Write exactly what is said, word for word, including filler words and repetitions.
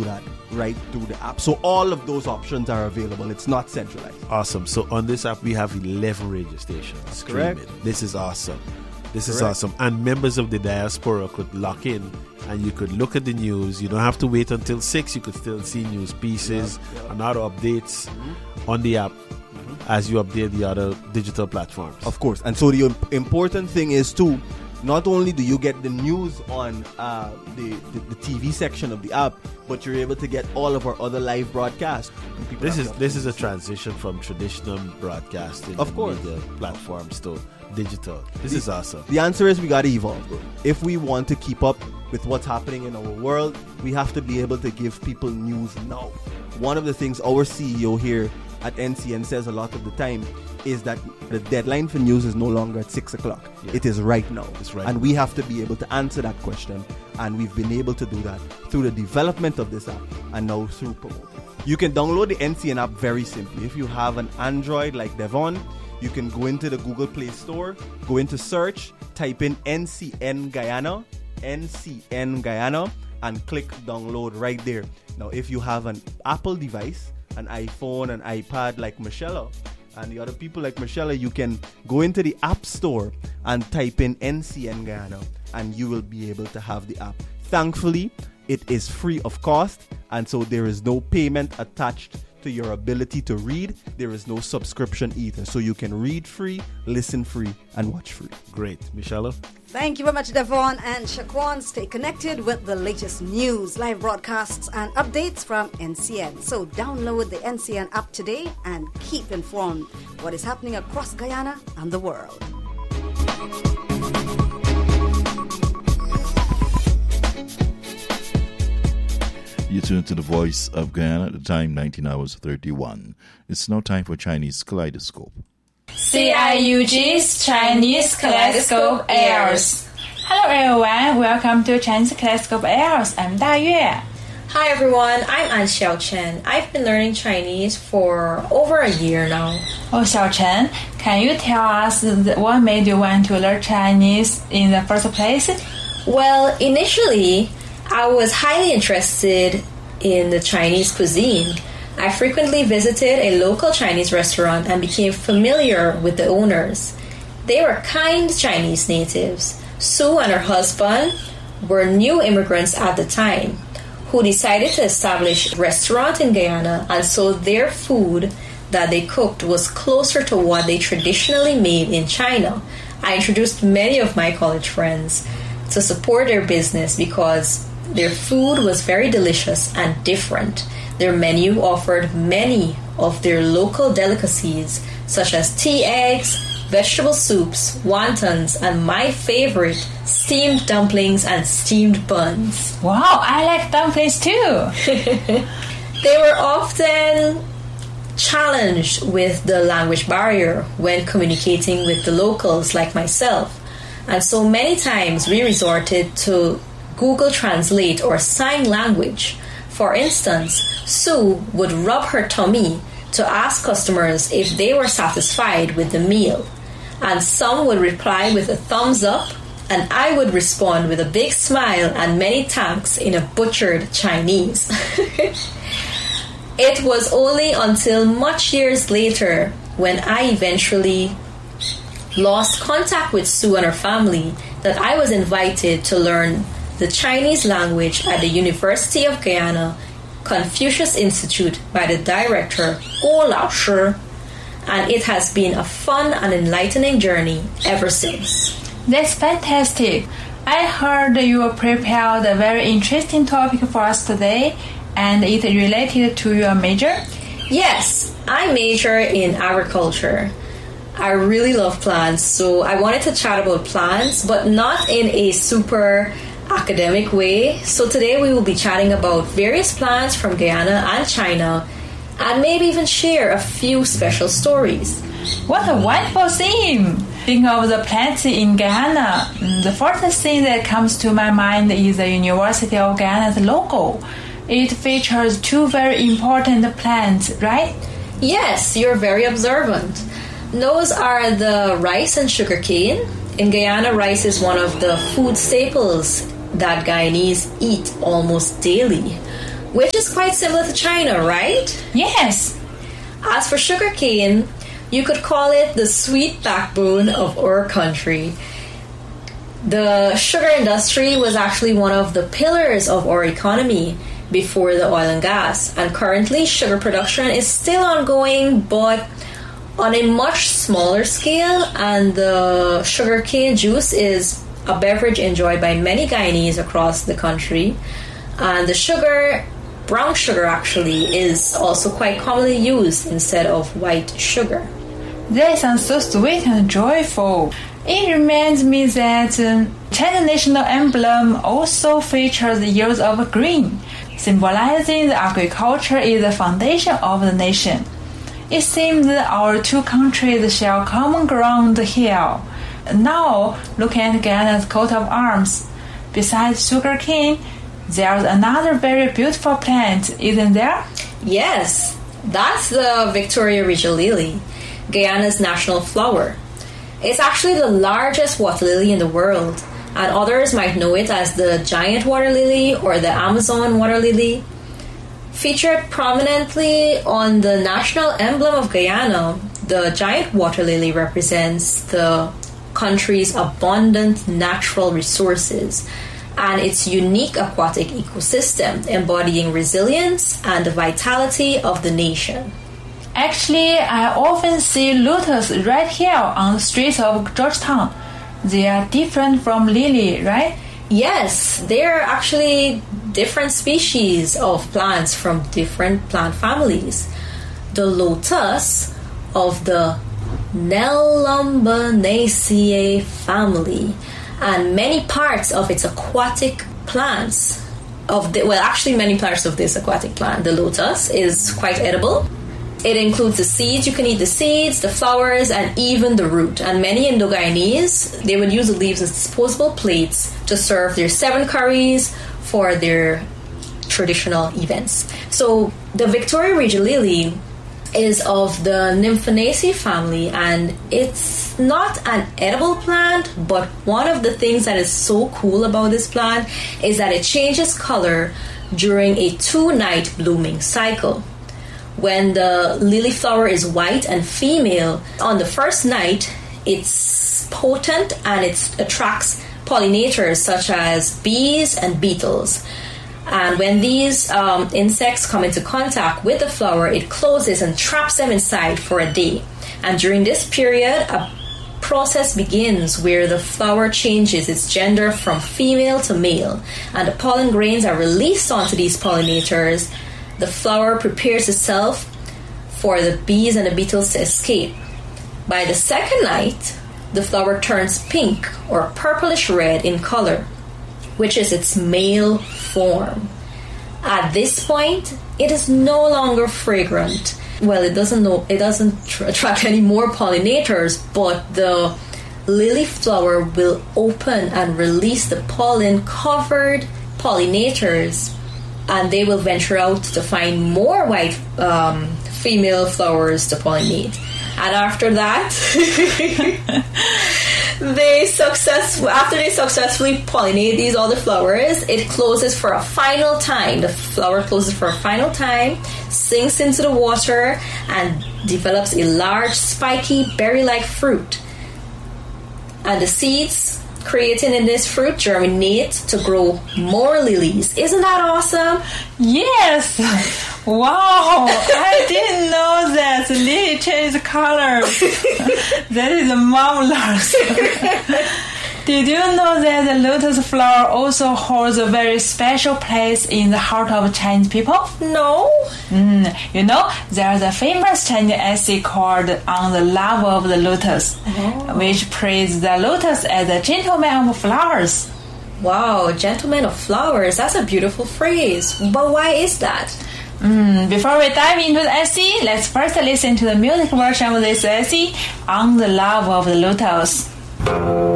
do that right through the app. So all of those options are available. It's not centralized. Awesome. So on this app, we have eleven radio stations. That's correct. This is awesome. This Correct. is awesome. And members of the diaspora could lock in and you could look at the news. You don't have to wait until six. You could still see news pieces Yep, yep. and other updates Mm-hmm. on the app as you update the other digital platforms. Of course. And so the imp- important thing is too, not only do you get the news on uh, the, the, the T V section of the app, but you're able to get all of our other live broadcasts. And people This have is the this is a opportunity to transition from traditional broadcasting Of and course. media platforms to digital. This is awesome. The answer is we got to evolve, bro. If we want to keep up with what's happening in our world, we have to be able to give people news now. One of the things our C E O here at N C N says a lot of the time is that the deadline for news is no longer at six o'clock. Yeah. It is right now. It's right and now. we have to be able to answer that question. And we've been able to do that through the development of this app and now through promoting. You can download the N C N app very simply. If you have an Android like Devon, you can go into the Google Play Store, go into search, type in N C N Guyana, N C N Guyana, and click download right there. Now, if you have an Apple device, an iPhone, an iPad like Michelle and the other people like Michelle, you can go into the App Store and type in N C N Guyana, and you will be able to have the app. Thankfully, it is free of cost, and so there is no payment attached to your ability to read. There is no subscription either. So you can read free, listen free, and watch free. Great. Michelle? Thank you very much, Devon and Shaquan. Stay connected with the latest news, live broadcasts, and updates from N C N. So download the N C N app today and keep informed what is happening across Guyana and the world. You tune to the Voice of Guyana at the time, nineteen hours thirty-one. It's now time for Chinese Kaleidoscope. C I U G's Chinese Kaleidoscope airs. Hello everyone, welcome to Chinese Kaleidoscope airs. I'm Da Yue. Hi everyone, I'm An Xiao Chen. I've been learning Chinese for over a year now. Oh, Xiao Chen, can you tell us th- what made you want to learn Chinese in the first place? Well, initially, I was highly interested in the Chinese cuisine. I frequently visited a local Chinese restaurant and became familiar with the owners. They were kind Chinese natives. Sue and her husband were new immigrants at the time who decided to establish a restaurant in Guyana, and so their food that they cooked was closer to what they traditionally made in China. I introduced many of my college friends to support their business because their food was very delicious and different. Their menu offered many of their local delicacies such as tea eggs, vegetable soups, wontons, and my favorite, steamed dumplings and steamed buns. Wow, I like dumplings too. They were often challenged with the language barrier when communicating with the locals like myself. And so many times we resorted to Google Translate or sign language. For instance, Sue would rub her tummy to ask customers if they were satisfied with the meal. And some would reply with a thumbs up, and I would respond with a big smile and many thanks in a butchered Chinese. It was only until much years later when I eventually lost contact with Sue and her family that I was invited to learn the Chinese language at the University of Guyana Confucius Institute by the director Guo Laoshi, and it has been a fun and enlightening journey ever since. That's fantastic. I heard you prepared a very interesting topic for us today, and it's related to your major? Yes, I major in agriculture. I really love plants, so I wanted to chat about plants, but not in a super academic way. So today we will be chatting about various plants from Guyana and China, and maybe even share a few special stories. What a wonderful theme! Thinking of the plants in Guyana, the first thing that comes to my mind is the University of Guyana's logo. It features two very important plants, right? Yes, you're very observant. Those are the rice and sugarcane. In Guyana, rice is one of the food staples that Guyanese eat almost daily. which is quite similar to China, right? Yes. As for sugarcane, you could call it the sweet backbone of our country. The sugar industry was actually one of the pillars of our economy before the oil and gas, and currently sugar production is still ongoing, but on a much smaller scale, and the sugarcane juice is a beverage enjoyed by many Guyanese across the country, and the sugar, brown sugar actually, is also quite commonly used instead of white sugar. That sounds so sweet and joyful. It reminds me that um, China's national emblem also features the use of green, symbolizing that agriculture is the foundation of the nation. It seems that our two countries share common ground here. Now, looking at Guyana's coat of arms, besides sugarcane, there's another very beautiful plant, isn't there? Yes, that's the Victoria Regia lily, Guyana's national flower. It's actually the largest water lily in the world, and others might know it as the giant water lily or the Amazon water lily. Featured prominently on the national emblem of Guyana, the giant water lily represents the country's abundant natural resources and its unique aquatic ecosystem, embodying resilience and the vitality of the nation. Actually, I often see lotus right here on the streets of Georgetown. They are different from lily, right? Yes, they are actually different species of plants from different plant families. The lotus of the Nelumbonaceae family, and many parts of its aquatic plants of the, well actually many parts of this aquatic plant, the lotus, is quite edible. It includes the seeds, you can eat the seeds, the flowers, and even the root. And many Indo-Guyanese, they would use the leaves as disposable plates to serve their seven curries for their traditional events. So the Victoria Regia lily is of the Nymphanaceae family, and it's not an edible plant, but one of the things that is so cool about this plant is that it changes color during a two-night blooming cycle. When the lily flower is white and female, on the first night, it's potent and it attracts pollinators such as bees and beetles. And when these um, insects come into contact with the flower, it closes and traps them inside for a day. And during this period, a process begins where the flower changes its gender from female to male, and the pollen grains are released onto these pollinators. The flower prepares itself for the bees and the beetles to escape. By the second night, the flower turns pink or purplish red in color, which is its male form. At this point, it is no longer fragrant. Well, it doesn't know, it doesn't tr- attract any more pollinators, but the lily flower will open and release the pollen-covered pollinators, and they will venture out to find more white um, female flowers to pollinate. And after that, they successful after they successfully pollinate these other flowers, it closes for a final time. The flower closes for a final time, sinks into the water, and develops a large, spiky, berry-like fruit. And the seeds created in this fruit germinate to grow more lilies. Isn't that awesome? Yes! Wow! I didn't know that the lily changes color. That is marvelous. Did you know that the lotus flower also holds a very special place in the heart of Chinese people? No. Mm, you know, there's a famous Chinese essay called On the Love of the Lotus, oh. which praises the lotus as a gentleman of flowers. Wow, gentleman of flowers. That's a beautiful phrase. But why is that? Mm, before we dive into the essay, let's first listen to the music version of this essay, On the Love of the Lotus.